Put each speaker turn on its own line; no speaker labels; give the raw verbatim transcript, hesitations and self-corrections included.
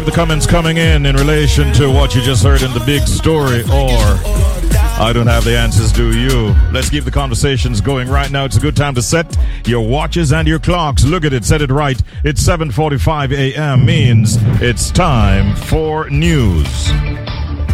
The comments coming in in relation to what you just heard in the big story, or I don't have the answers, do you? Let's keep the conversations going right now. It's a good time to set your watches and your clocks. Look at it, set it right. It's seven forty-five a.m. means it's time for news.